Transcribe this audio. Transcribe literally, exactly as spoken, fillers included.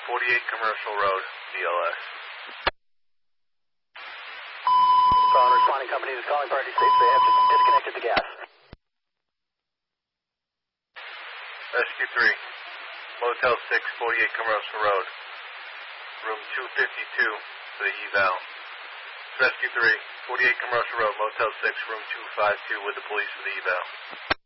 forty-eight Commercial Road, B L S. Phone responding company is calling party states they have disconnected the gas. Rescue three, Motel six, forty-eight Commercial Road, room two fifty-two for the eval. Rescue three, forty-eight Commercial Road, Motel six, room two fifty-two with the police for the eval.